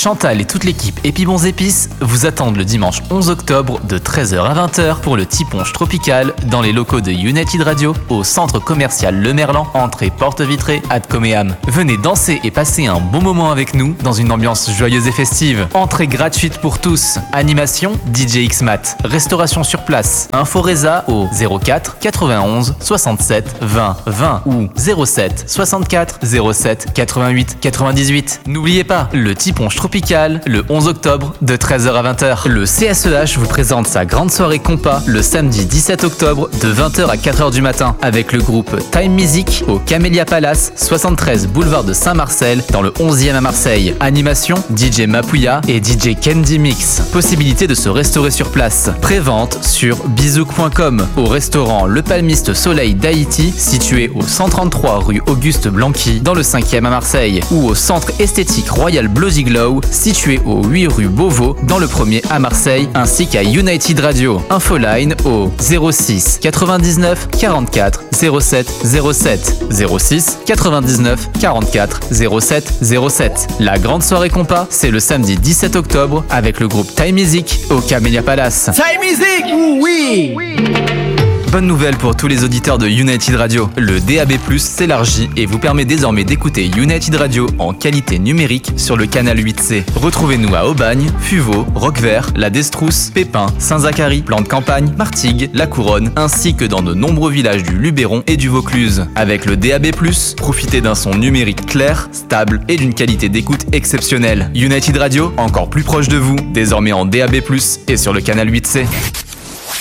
Chantal et toute l'équipe Épibons Épices vous attendent le dimanche 11 octobre de 13h à 20h pour le Tiponche Tropical dans les locaux de United Radio au centre commercial Le Merlan, entrée porte vitrée ad Coméam. Venez danser et passer un bon moment avec nous dans une ambiance joyeuse et festive. Entrée gratuite pour tous. Animation DJ Xmat. Restauration sur place. Info Reza au 04 91 67 20 20 ou 07 64 07 88 98. N'oubliez pas, le Tiponche Tropical, le 11 octobre de 13h à 20h. Le CSEH vous présente sa grande soirée compas le samedi 17 octobre de 20h à 4h du matin avec le groupe Time Music au Camellia Palace, 73 boulevard de Saint-Marcel dans le 11e à Marseille. Animation DJ Mapouya et DJ Candy Mix. Possibilité de se restaurer sur place. Prévente sur bizouk.com au restaurant Le Palmiste Soleil d'Haïti situé au 133 rue Auguste Blanqui dans le 5e à Marseille ou au centre esthétique Royal Bloody Glow situé au 8 rue Beauvau dans le 1er à Marseille ainsi qu'à United Radio. Infoline au 06 99 44 07 07 06 99 44 07 07. La grande soirée compas, c'est le samedi 17 octobre avec le groupe Time Music au Camellia Palace. Time Music, oui. Bonne nouvelle pour tous les auditeurs de United Radio. Le DAB+ s'élargit et vous permet désormais d'écouter United Radio en qualité numérique sur le canal 8C. Retrouvez-nous à Aubagne, Fuveau, Roquevert, La Destrousse, Pépin, Saint-Zacharie, Plan de Campagne, Martigues, La Couronne, ainsi que dans de nombreux villages du Luberon et du Vaucluse. Avec le DAB+, profitez d'un son numérique clair, stable et d'une qualité d'écoute exceptionnelle. United Radio, encore plus proche de vous, désormais en DAB+, et sur le canal 8C.